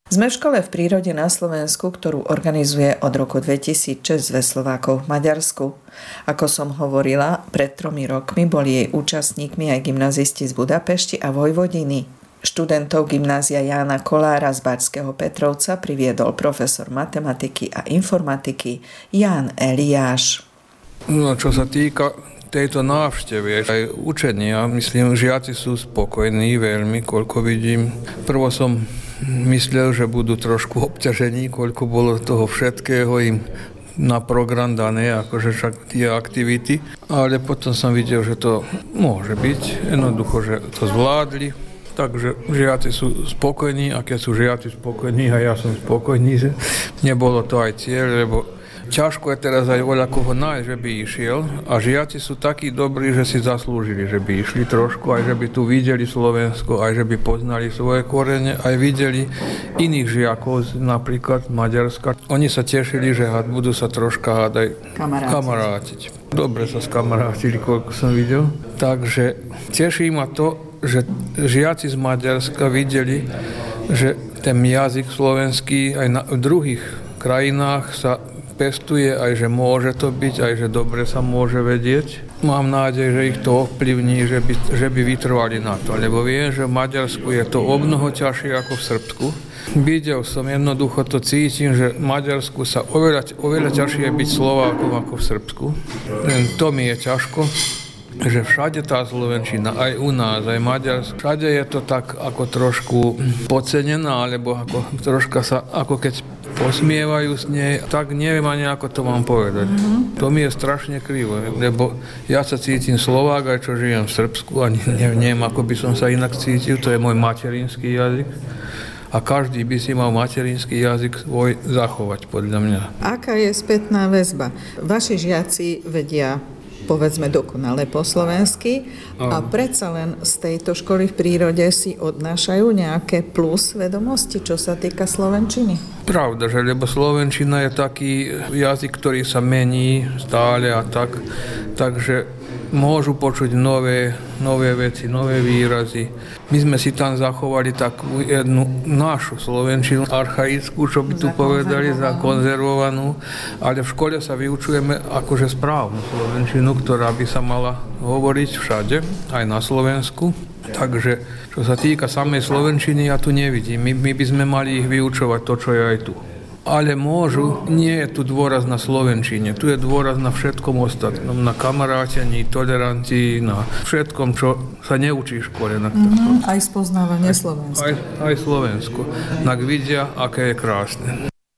Sme v škole v prírode na Slovensku, ktorú organizuje od roku 2006 Zväz Slovákov v Maďarsku. Ako som hovorila, pred 3 rokmi boli jej účastníkmi aj gymnazisti z Budapešti a Vojvodiny. Študentov gymnázia Jána Kolára z Bačského Petrovca priviedol profesor matematiky a informatiky Ján Eliáš. No, čo sa týka tejto návštevy, aj učenia, myslím, žiaci sú spokojní veľmi, koľko vidím. Prvo som myslel, že budú trošku obťažení, koľko bolo toho všetkého im na program dané, akože však tie aktivity. Ale potom som videl, že to môže byť, jednoducho, že to zvládli. Takže žiaci sú spokojní, a keď sú žiaci spokojní a ja som spokojný, že nebolo to aj cieľ, lebo ťažko je teraz aj voľa koho nájsť, že by išiel, a žiaci sú takí dobrí, že si zaslúžili, že by išli trošku, aj že by tu videli Slovensko, aj že by poznali svoje korene, aj videli iných žiakov, napríklad Maďarska. Oni sa tešili, že budú sa troška hádať kamarátiť. Dobre sa skamarátili, koľko som videl. Takže teší ma to, že žiaci z Maďarska videli, že ten jazyk slovenský aj v druhých krajinách sa pestuje, aj že môže to byť, aj že dobre sa môže vedieť. Mám nádej, že ich to ovplyvní, že by vytrvali na to, lebo viem, že v Maďarsku je to o mnoho ťažšie ako v Srbsku. Videl som, jednoducho to cítim, že v Maďarsku sa oveľa ťažšie byť Slovákom ako v Srbsku. Len to mi je ťažko, že všade tá slovenčina, aj u nás, aj Maďarsku, všade je to tak ako trošku podcenená, alebo ako troška sa, ako keď posmievajú s nej, tak neviem ani ako to mám povedať. To mi je strašne krivo, lebo ja sa cítim Slovák, aj čo žijem v Srbsku, a neviem, ako by som sa inak cítil, to je môj materinský jazyk. A každý by si mal materinský jazyk svoj zachovať, podľa mňa. Aká je spätná väzba? Vaši žiaci vedia, povedzme, dokonale po slovensky, a predsa len z tejto školy v prírode si odnášajú nejaké plus vedomosti, čo sa týka slovenčiny? Pravda, že lebo slovenčina je taký jazyk, ktorý sa mení stále a tak, takže môžu počuť nové veci, nové výrazy. My sme si tam zachovali takú jednu našu slovenčinu, archaickú, čo by tu povedali, zakonzervovanú, ale v škole sa vyučujeme akože správnu slovenčinu, ktorá by sa mala hovoriť všade, aj na Slovensku. Takže, čo sa týka samej slovenčiny, ja tu nevidím. My by sme mali ich vyučovať to, čo je aj tu. Ale môžu, nie je tu dôraz na slovenčine, tu je dôraz na všetkom ostatnom, na kamarátení, tolerancii, na všetkom, čo sa neučí v škole. Aj spoznávanie Slovenska. Aj Slovensko. Tak vidia, aké je krásne.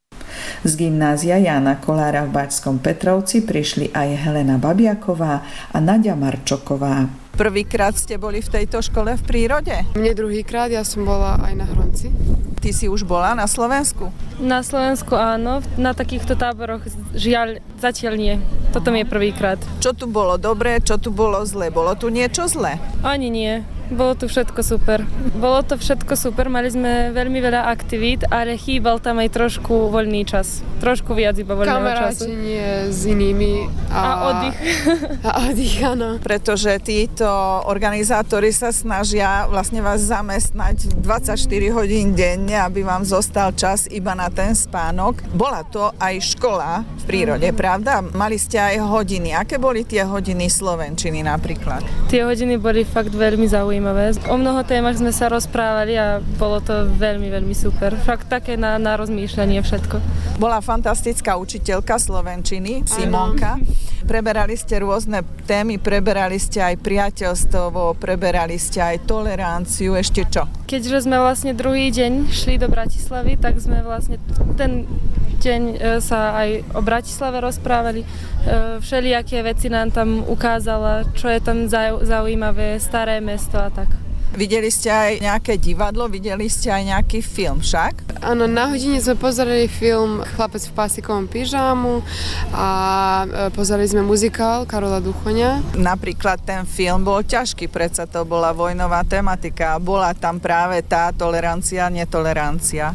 Z gymnázia Jána Kolára v Bačskom Petrovci prišli aj Helena Babiaková a Naďa Marčoková. Prvýkrát ste boli v tejto škole v prírode? Mne druhýkrát, ja som bola aj na Hronci. Ty si už bola na Slovensku? Na Slovensku áno, na takýchto táboroch žiaľ zatiaľ nie. Toto mi je prvýkrát. Čo tu bolo dobré, čo tu bolo zlé? Bolo tu niečo zlé? Ani nie. Bolo tu všetko super. Mali sme veľmi veľa aktivít, ale chýbal tam aj trošku voľný čas. Trošku viac iba voľného času. Kamarátenie s inými a oddych. A oddych, áno. Pretože títo organizátori sa snažia vlastne vás zamestnať 24 hodín denne, aby vám zostal čas iba na ten spánok. Bola to aj škola v prírode, pravda? Mali ste aj hodiny. Aké boli tie hodiny slovenčiny napríklad? Tie hodiny boli fakt veľmi zaujímavé. O mnoho témach sme sa rozprávali a bolo to veľmi, veľmi super. Fakt také na rozmýšľanie všetko. Bola fantastická učiteľka slovenčiny, Simonka. Preberali ste rôzne témy, preberali ste aj priateľstvo, preberali ste aj toleranciu, ešte čo? Keďže sme vlastne druhý deň šli do Bratislavy, tak sme vlastne ten deň sa aj o Bratislave rozprávali. Všelijaké veci nám tam ukázala, čo je tam zaujímavé, staré mesto a tak. Videli ste aj nejaké divadlo, videli ste aj nejaký film však? Áno, na hodine sme pozerali film Chlapec v pásikovom pyžámu a pozerali sme muzikál Karola Duchoňa. Napríklad ten film bol ťažký, predsa to bola vojnová tematika. Bola tam práve tá tolerancia, netolerancia.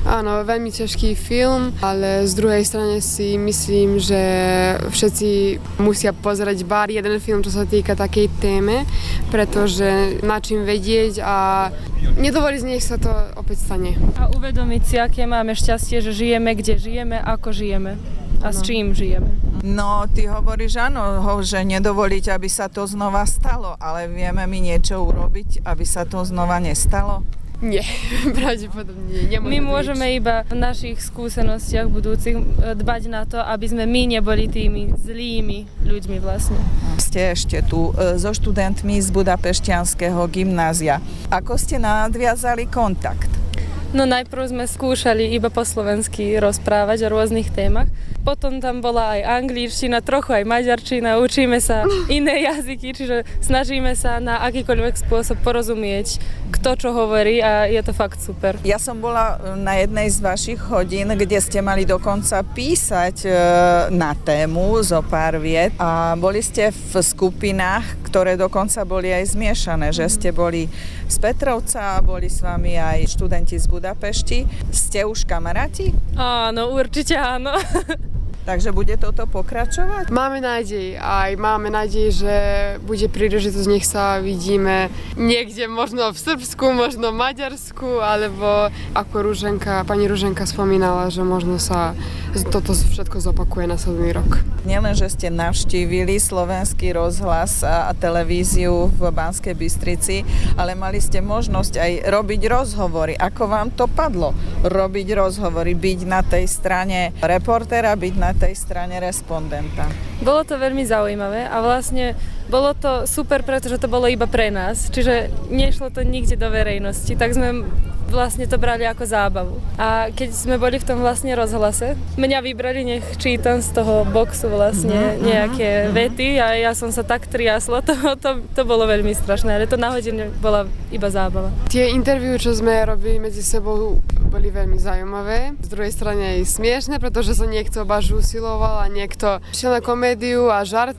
Áno, veľmi ťažký film, ale z druhej strany si myslím, že všetci musia pozrieť bar jeden film, čo sa týka takej téme, pretože na čím vedieť a nedovoliť z nich sa to opäť stane. A uvedomiť si, aké máme šťastie, že žijeme, kde žijeme, ako žijeme a s čím žijeme. No, ty hovoríš áno, že nedovoliť, aby sa to znova stalo, ale vieme my niečo urobiť, aby sa to znova nestalo? Nie, pravdepodobne nemôžeme. My môžeme iba v našich skúsenostiach budúcich dbať na to, aby sme my neboli tými zlými ľuďmi vlastne. Ste ešte tu so študentmi z Budapešťanského gymnázia. Ako ste nadviazali kontakt? No najprv sme skúšali iba po slovensky rozprávať o rôznych témach. Potom tam bola aj angličtina, trochu aj maďarčina, učíme sa iné jazyky, čiže snažíme sa na akýkoľvek spôsob porozumieť, kto čo hovorí a je to fakt super. Ja som bola na jednej z vašich hodín, kde ste mali dokonca písať na tému zo pár viet a boli ste v skupinách, ktoré dokonca boli aj zmiešané, že ste boli z Petrovca a boli s vami aj študenti z Budapešti. Ste už kamaráti? Áno, určite áno. Takže bude toto pokračovať? Máme nádej, aj máme nádej, že bude príležitosť, nech sa vidíme niekde, možno v Srbsku, možno v Maďarsku, alebo ako pani Ruženka spomínala, že možno sa toto všetko zopakuje nasledný rok. Nielen, že ste navštívili Slovenský rozhlas a televíziu v Banskej Bystrici, ale mali ste možnosť aj robiť rozhovory. Ako vám to padlo? Robiť rozhovory, byť na tej strane reportéra, byť na tej strane respondenta. Bolo to veľmi zaujímavé a vlastne bolo to super, pretože to bolo iba pre nás, čiže nešlo to nikde do verejnosti, tak sme vlastne to brali ako zábavu. A keď sme boli v tom vlastne rozhlase, mňa vybrali, nech čítam z toho boxu vlastne nejaké vety a ja som sa tak triasla, to bolo veľmi strašné, ale to na hodine bola iba zábava. Tie interview, čo sme robili medzi sebou, boli veľmi zaujímavé. Z druhej strany aj smiešne, pretože sa niekto baš usiloval a niekto šiel na komédiu a žart,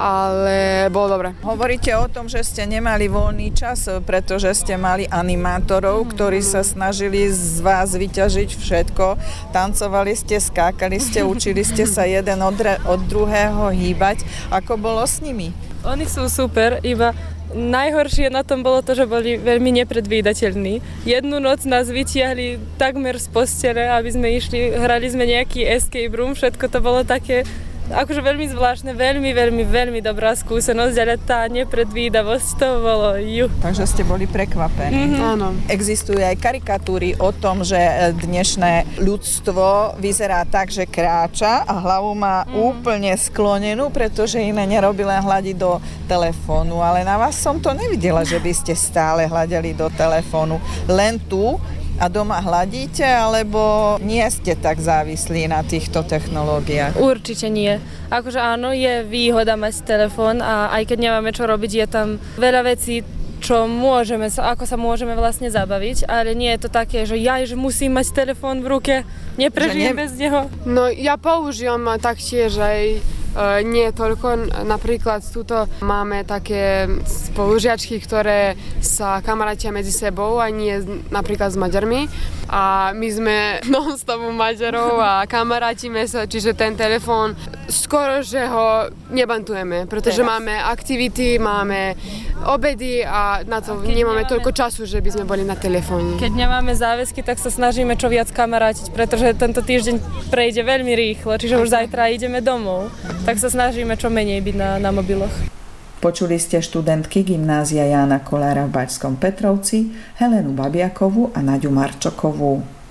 ale bolo dobre. Hovoríte o tom, že ste nemali voľný čas, pretože ste mali animátorov, ktorí sa snažili z vás vyťažiť všetko. Tancovali ste, skákali ste, učili ste sa jeden od druhého hýbať. Ako bolo s nimi? Oni sú super, iba najhoršie na tom bolo to, že boli veľmi nepredvídateľní. Jednu noc nás vytiahli takmer z postele, aby sme išli, hrali sme nejaký escape room, všetko to bolo také akože veľmi zvláštne, veľmi dobrá skúsenosť, ale tá nepredvídavosť, to bolo Takže ste boli prekvapení. Áno. Existujú aj karikatúry o tom, že dnešné ľudstvo vyzerá tak, že kráča a hlavu má úplne sklonenú, pretože iné nerobí len hľadiť do telefónu. Ale na vás som to nevidela, že by ste stále hľadali do telefónu. Len tu a doma hľadíte, alebo nie ste tak závislí na týchto technológiách? Určite nie. Akože áno, je výhoda mať telefón a aj keď nemáme čo robiť, je tam veľa vecí, čo môžeme, ako sa môžeme vlastne zabaviť, ale nie je to také, že že musím mať telefón v ruke, neprežijem bez neho. No ja používam taktiež aj nie toľko, napríklad tuto máme také spolužiačky, ktoré sa kamarátia medzi sebou a nie napríklad s Maďarmi a my sme non-stop Maďarov a kamarátime sa, čiže ten telefón skoro, že ho nebantujeme, pretože máme aktivity, máme obedy a na to nemáme toľko času, že by sme boli na telefóne. Keď nemáme záväzky, tak sa snažíme čo viac kamarátiť, pretože tento týždeň prejde veľmi rýchlo, čiže už zajtra ideme domov. Tak sa snažíme čo menej byť na mobiloch. Počuli ste študentky gymnázia Jána Kolára v Bačskom Petrovci, Helenu Babiakovú a Naďu Marčokovú.